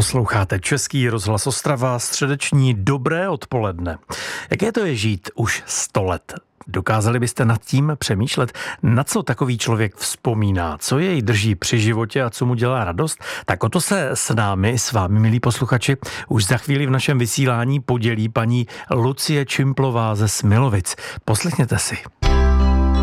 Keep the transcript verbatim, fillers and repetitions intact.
Posloucháte Český rozhlas Ostrava, středeční dobré odpoledne. Jaké to je žít už sto let? Dokázali byste nad tím přemýšlet, na co takový člověk vzpomíná, co jej drží při životě a co mu dělá radost? Tak o to se s námi, s vámi, milí posluchači, už za chvíli v našem vysílání podělí paní Lucie Čimplová ze Smilovic. Poslechněte si.